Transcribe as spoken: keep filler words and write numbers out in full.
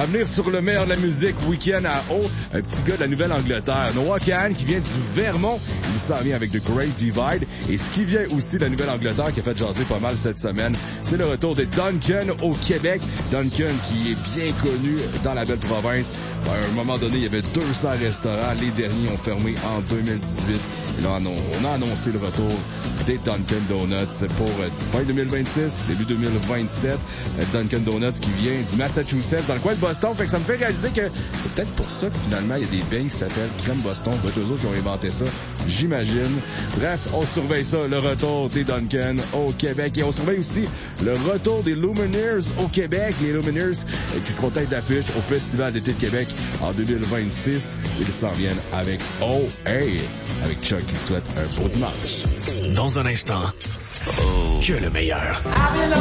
venir sur le meilleur de la musique, Weekend à O, un petit gars de la Nouvelle-Angleterre. Noah Kahan qui vient du Vermont, il s'en vient avec The Great Divide. Et ce qui vient aussi de la Nouvelle-Angleterre qui a fait jaser pas mal cette semaine, c'est le retour de Duncan au Québec. Duncan qui est bien connu dans la belle province. À un moment donné, il y avait deux cents restaurants. Les derniers ont fermé en deux mille dix-huit. Et là, on a annoncé le retour des Dunkin' Donuts pour fin deux mille vingt-six, début deux mille vingt-sept. Dunkin' Donuts qui vient du Massachusetts, dans le coin de Boston. Fait que ça me fait réaliser que c'est peut-être pour ça que finalement, il y a des beignes qui s'appellent Crème Boston. C'est eux autres qui ont inventé ça, j'imagine. Bref, on surveille ça, le retour des Dunkin' au Québec. Et on surveille aussi le retour des Lumineers au Québec. Les Lumineers qui seront tête d'affiche au Festival d'été de Québec en deux mille vingt-six. Ils s'en viennent avec Oh Hey, avec Chuck qui souhaite un beau dimanche. Dans un instant, oh. que le meilleur.